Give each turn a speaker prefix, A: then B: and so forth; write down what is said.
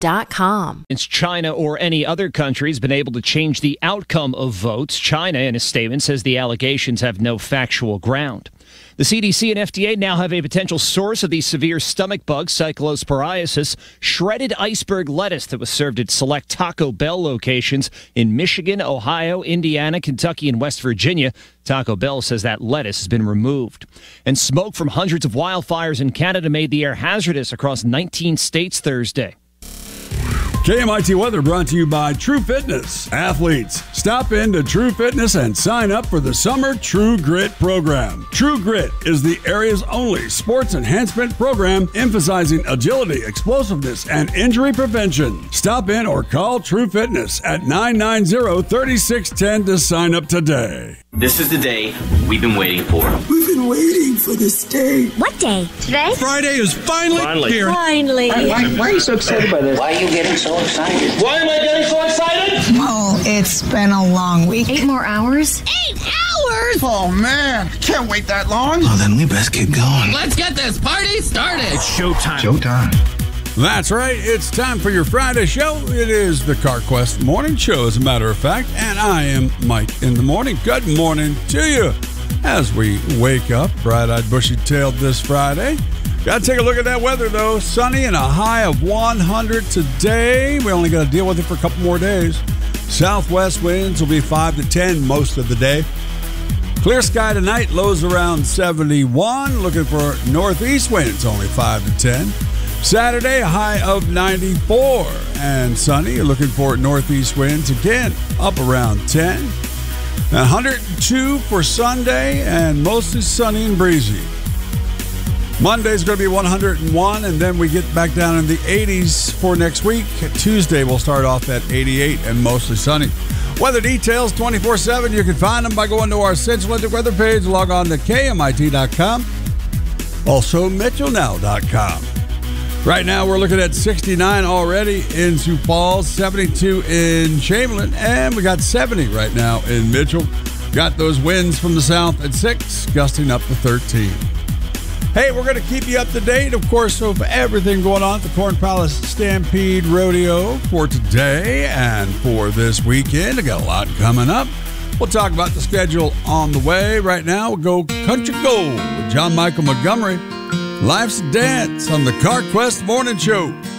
A: CarQuest.com.
B: Since China or any other country has been able to change the outcome of votes, China, in a statement, says the allegations have no factual ground. The CDC and FDA now have a potential source of the severe stomach bug, cyclosporiasis, shredded iceberg lettuce that was served at select Taco Bell locations in Michigan, Ohio, Indiana, Kentucky, and West Virginia. Taco Bell says that lettuce has been removed. And smoke from hundreds of wildfires in Canada made the air hazardous across 19 states Thursday.
C: KMIT weather brought to you by True Fitness. Athletes, stop into True Fitness and sign up for the Summer True Grit program. True Grit is the area's only sports enhancement program emphasizing agility, explosiveness, and injury prevention. Stop in or call True Fitness at 990-3610 to sign up today.
D: This is the day we've been waiting for.
E: We've been waiting for this day.
F: What day? Today?
E: Friday is finally here.
F: Finally.
D: Why are you so excited by this? Why are you getting so excited? Why am I getting so excited?
G: Oh, it's been a long week.
F: 8 more hours?
G: 8 hours?
E: Oh, man. Can't wait that long.
H: Oh, then we best get going.
I: Let's get this party started.
H: It's showtime.
C: That's right. It's time for your Friday show. It is the CarQuest Morning Show, as a matter of fact, and I am Mike in the morning. Good morning to you as we wake up, bright-eyed, bushy-tailed this Friday. Got to take a look at that weather, though. Sunny and a high of 100 today. We only got to deal with it for a couple more days. Southwest winds will be 5 to 10 most of the day. Clear sky tonight, lows around 71. Looking for northeast winds, only 5 to 10. Saturday, a high of 94 and sunny. You're looking for northeast winds again, up around 10. 102 for Sunday and mostly sunny and breezy. Monday's going to be 101, and then we get back down in the 80s for next week. Tuesday, we'll start off at 88 and mostly sunny. Weather details 24/7. You can find them by going to our Central Atlantic weather page. Log on to KMIT.com. Also, MetroNow.com. Right now, we're looking at 69 already in Sioux Falls, 72 in Chamberlain, and we got 70 right now in Mitchell. Got those winds from the south at 6, gusting up to 13. Hey, we're going to keep you up to date, of course, of everything going on at the Corn Palace Stampede Rodeo for today and for this weekend. I got a lot coming up. We'll talk about the schedule on the way. Right now, we'll go Country Gold with John Michael Montgomery. Life's a Dance on the CarQuest Morning Show.